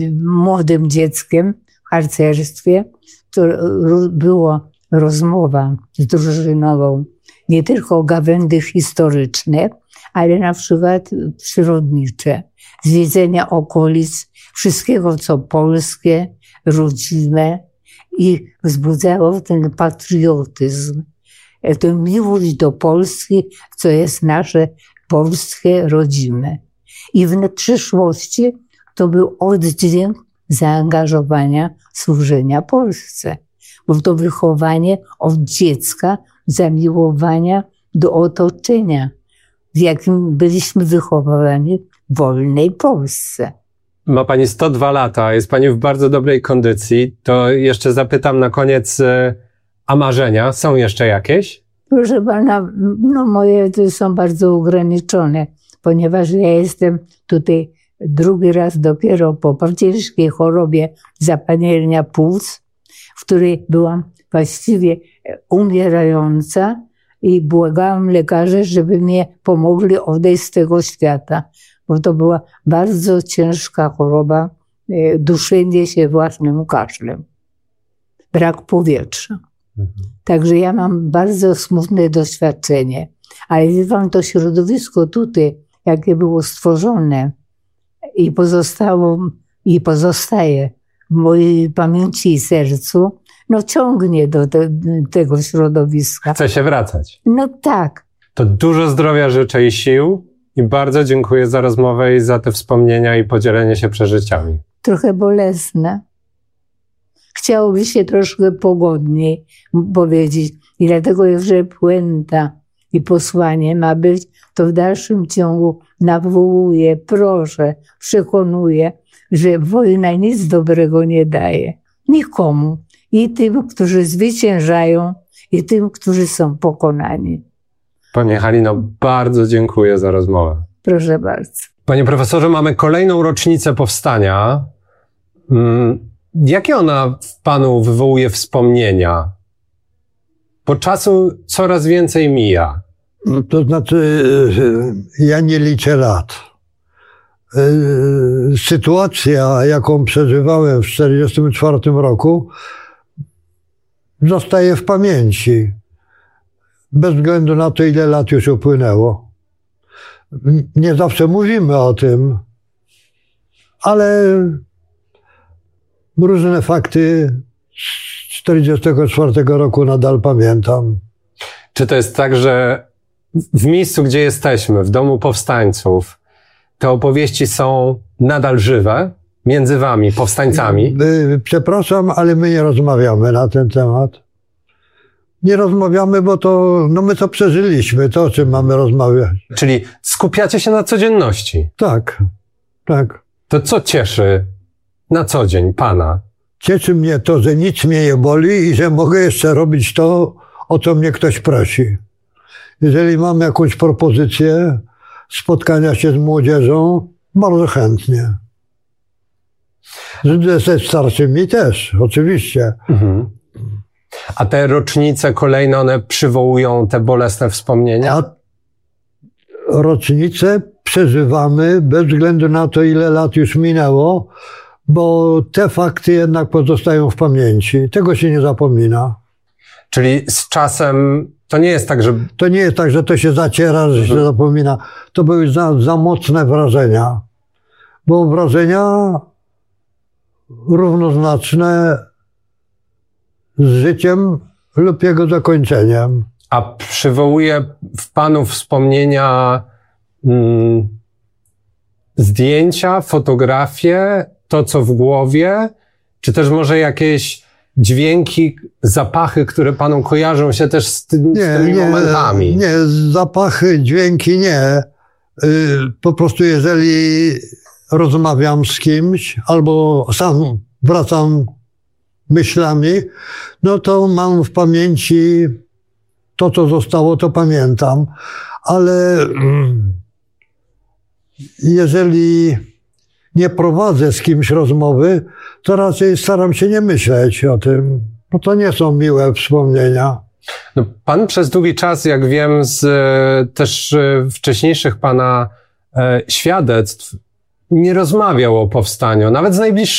młodym dzieckiem w harcerstwie, to była rozmowa drużynową, nie tylko gawędy historyczne, ale na przykład przyrodnicze, zwiedzenia okolic, wszystkiego co polskie, rodzime i wzbudzało ten patriotyzm, tę miłość do Polski, co jest nasze polskie, rodzime. I w przyszłości to był oddźwięk zaangażowania, służenia Polsce. Bo to wychowanie od dziecka, zamiłowania do otoczenia, w jakim byliśmy wychowywani w wolnej Polsce. Ma pani 102 lata, jest pani w bardzo dobrej kondycji. To jeszcze zapytam na koniec, a marzenia są jeszcze jakieś? Proszę pana, no moje to są bardzo ograniczone, ponieważ ja jestem tutaj drugi raz dopiero po ciężkiej chorobie zapalenia płuc, w której byłam właściwie umierająca i błagałam lekarzy, żeby mnie pomogli odejść z tego świata, bo to była bardzo ciężka choroba, duszenie się własnym kaszlem, brak powietrza. Także ja mam bardzo smutne doświadczenie, ale wie pan, to środowisko tutaj, jakie było stworzone i pozostało i pozostaje w mojej pamięci i sercu, no ciągnie do tego środowiska. Chce się wracać. No tak. To dużo zdrowia życzę i sił i bardzo dziękuję za rozmowę i za te wspomnienia i podzielenie się przeżyciami. Trochę bolesne. Chciałoby się troszkę pogodniej powiedzieć i dlatego, że puenta i posłanie ma być, to w dalszym ciągu nawołuję, proszę, przekonuję, że wojna nic dobrego nie daje. Nikomu. I tym, którzy zwyciężają, i tym, którzy są pokonani. Pani Halino, bardzo dziękuję za rozmowę. Proszę bardzo. Panie profesorze, mamy kolejną rocznicę powstania. Jakie ona w panu wywołuje wspomnienia? Bo czasu coraz więcej mija. To znaczy, ja nie liczę lat. Sytuacja, jaką przeżywałem w 1944 roku, zostaje w pamięci. Bez względu na to, ile lat już upłynęło. Nie zawsze mówimy o tym, ale różne fakty z 1944 roku nadal pamiętam. Czy to jest tak, że w miejscu, gdzie jesteśmy, w Domu Powstańców, te opowieści są nadal żywe między wami, powstańcami? Przepraszam, ale my nie rozmawiamy na ten temat. Nie rozmawiamy, bo to, no my to przeżyliśmy, to o czym mamy rozmawiać. Czyli skupiacie się na codzienności? Tak, tak. To co cieszy na co dzień pana? Cieszy mnie to, że nic mnie nie boli i że mogę jeszcze robić to, o co mnie ktoś prosi. Jeżeli mam jakąś propozycję spotkania się z młodzieżą, bardzo chętnie. Ze starszymi też, oczywiście. Mhm. A te rocznice kolejne, one przywołują te bolesne wspomnienia? A rocznice przeżywamy bez względu na to, ile lat już minęło, bo te fakty jednak pozostają w pamięci. Tego się nie zapomina. Czyli z czasem to nie jest tak, że... To nie jest tak, że to się zaciera, że się zapomina. To były za mocne wrażenia. Bo wrażenia równoznaczne z życiem lub jego zakończeniem. A przywołuje w panu wspomnienia zdjęcia, fotografie, to co w głowie, czy też może jakieś dźwięki, zapachy, które panu kojarzą się też z tymi momentami? Nie, zapachy, dźwięki nie. Po prostu jeżeli rozmawiam z kimś albo sam wracam myślami, no to mam w pamięci to, co zostało, to pamiętam. Ale jeżeli nie prowadzę z kimś rozmowy, to raczej staram się nie myśleć o tym, bo to nie są miłe wspomnienia. No, pan przez długi czas, jak wiem z też wcześniejszych pana świadectw, nie rozmawiał o powstaniu, nawet z najbliższymi